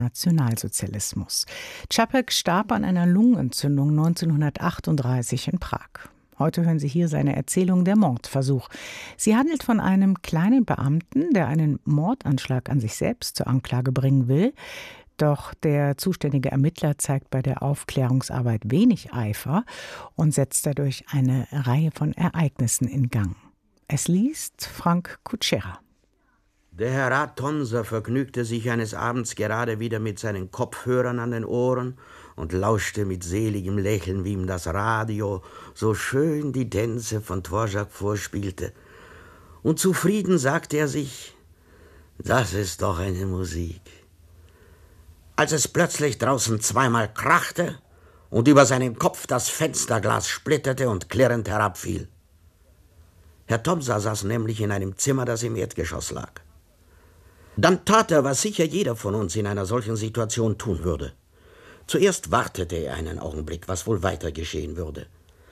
Nationalsozialismus. Čapek starb an einer Lungenentzündung 1938 in Prag. Heute hören Sie hier seine Erzählung Der Mordversuch. Sie handelt von einem kleinen Beamten, der einen Mordanschlag an sich selbst zur Anklage bringen will. Doch der zuständige Ermittler zeigt bei der Aufklärungsarbeit wenig Eifer und setzt dadurch eine Reihe von Ereignissen in Gang. Es liest Frank Kutschera. Der Herr Rat Tomsa vergnügte sich eines Abends gerade wieder mit seinen Kopfhörern an den Ohren und lauschte mit seligem Lächeln, wie ihm das Radio so schön die Tänze von Dvořák vorspielte. Und zufrieden sagte er sich, das ist doch eine Musik. Als es plötzlich draußen zweimal krachte und über seinen Kopf das Fensterglas splitterte und klirrend herabfiel. Herr Tomsa saß nämlich in einem Zimmer, das im Erdgeschoss lag. Dann tat er, was sicher jeder von uns in einer solchen Situation tun würde. Zuerst wartete er einen Augenblick, was wohl weiter geschehen würde.